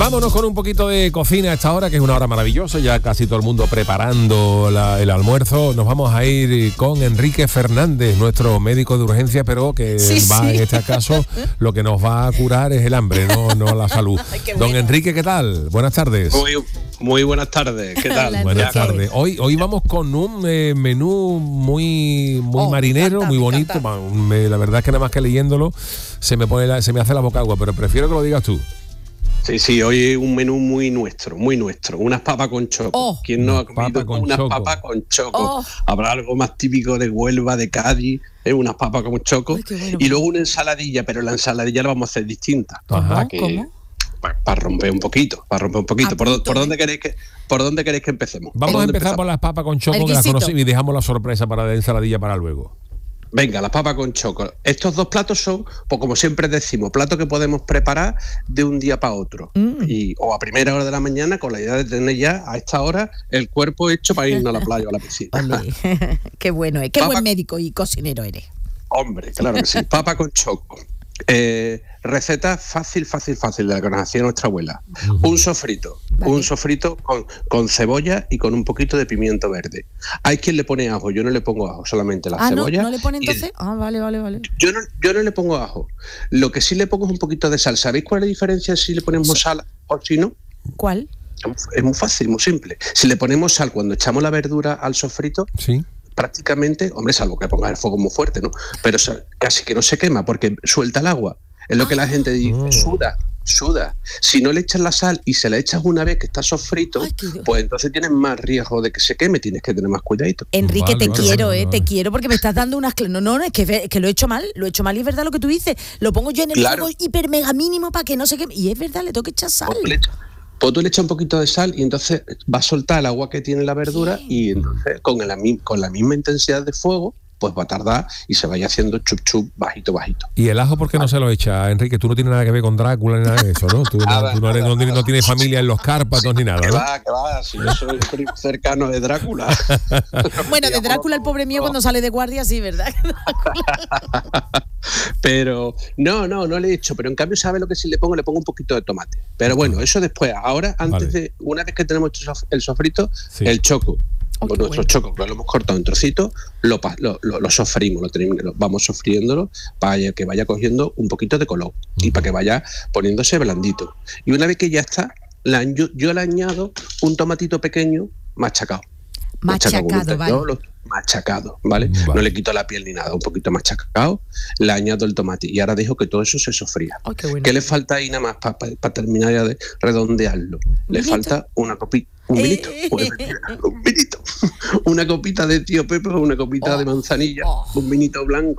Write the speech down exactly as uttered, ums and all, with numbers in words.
Vámonos con un poquito de cocina a esta hora, que es una hora maravillosa, ya casi todo el mundo preparando la, el almuerzo. Nos vamos a ir con Enrique Fernández, nuestro médico de urgencia, pero que Sí, va sí. en este caso, lo que nos va a curar es el hambre, no, no la salud. Ay, qué Don bueno. Enrique, ¿qué tal? Buenas tardes. Muy, muy buenas tardes, ¿qué tal? Hola, Buenas Ya, tardes. Hoy, hoy vamos con un eh, menú muy, muy Oh, me marinero, encanta, muy me bonito. encanta. Ma- me- la verdad es que nada más que leyéndolo se me pone la- se me hace la boca agua, pero prefiero que lo digas tú. Sí, sí, hoy es un menú muy nuestro, muy nuestro. Unas papas con choco. Oh. ¿Quién no ha Unas comido papas con unas choco. papas con choco? Oh. Habrá algo más típico de Huelva, de Cádiz, ¿eh? Unas papas con choco. Ay, qué bueno. Y luego una ensaladilla, pero la ensaladilla la vamos a hacer distinta. Ajá. Para que, ¿Cómo? Para romper un poquito, para romper un poquito. ¿Por, dó- por Apúntame. dónde queréis que, ¿Por dónde queréis que empecemos? ¿Por Vamos a dónde empezar por empezamos? las papas con choco, El que las guisito. conocemos, y dejamos la sorpresa para la ensaladilla para luego. Venga, las papas con choco. Estos dos platos son, pues como siempre decimos, platos que podemos preparar de un día para otro. Mm. Y, o a primera hora de la mañana, con la idea de tener ya a esta hora el cuerpo hecho para irnos a la playa o a la piscina. Ole. Qué bueno, eh. Qué Papa- buen médico y cocinero eres. Hombre, claro que sí. Papa con choco. Eh, receta fácil, fácil, fácil, de la que nos hacía nuestra abuela. Un sofrito. Vale. Un sofrito con, con cebolla y con un poquito de pimiento verde. Hay quien le pone ajo, yo no le pongo ajo, solamente la Ah, ¿no? cebolla. ¿No le pone y el- entonces? Ah, vale, vale, vale. Yo no, yo no le pongo ajo. Lo que sí le pongo es un poquito de sal. ¿Sabéis cuál es la diferencia si le ponemos sal o si no? ¿Cuál? Es muy fácil, muy simple. Si le ponemos sal cuando echamos la verdura al sofrito, Sí. prácticamente, hombre, salvo que pongas el fuego muy fuerte, ¿no? Pero sa- casi que no se quema porque suelta el agua. Es lo que la gente dice, Mm. suda, suda. Si no le echas la sal y se la echas una vez que está sofrito, Ay, qué- pues entonces tienes más riesgo de que se queme, tienes que tener más cuidadito. Enrique, Vale, te vale, quiero, vale, eh, vale. te quiero porque me estás dando unas... cl- No, no, es que, ve- que lo he hecho mal, lo he hecho mal y es verdad lo que tú dices. Lo pongo yo en el Claro. fuego hiper mega mínimo para que no se queme. Y es verdad, le tengo que echar sal. Pues tú le echas- pues tú le echas un poquito de sal y entonces va a soltar el agua que tiene la verdura y entonces con la, mi- con la misma intensidad de fuego, pues va a tardar y se vaya haciendo chup chup, bajito, bajito. ¿Y el ajo por qué no se lo echa, Enrique? Tú no tienes nada que ver con Drácula ni nada de eso, ¿no? Tú no, Nada, tú no, eres- nada, no tienes, no nada. tienes familia en los Cárpatos ni nada, Que ¿no? va, que va, si yo soy primo cercano de Drácula. Bueno, de Drácula, el pobre mío, cuando sale de guardia, sí, ¿verdad? Pero no, no, no le he hecho. Pero en cambio, ¿sabe lo que sí le pongo? Le pongo un poquito de tomate. Pero bueno, eso después. Ahora, antes Vale. de, una vez que tenemos hecho el sofrito, Sí. el choco. Oh, Con qué nuestro bueno. choco, que lo hemos cortado en trocitos, lo, pa- lo, lo, lo sofrimos, lo, tenemos- lo vamos sofriéndolo para que vaya cogiendo un poquito de color y para que vaya poniéndose blandito. Y una vez que ya está, la- yo, yo le añado un tomatito pequeño machacado. Machacado, con un vale. tenedor, lo- machacado, ¿vale? Vale. No le quito la piel ni nada, un poquito machacado, le añado el tomate y ahora dejo que todo eso se sofría. Ay, qué bueno. ¿Qué le falta ahí nada más para terminar ya de redondearlo? Le vinito? falta una copita, un vinito, Eh. un vinito, una copita de tío Pepe o una copita Oh. de manzanilla, Oh. un vinito blanco.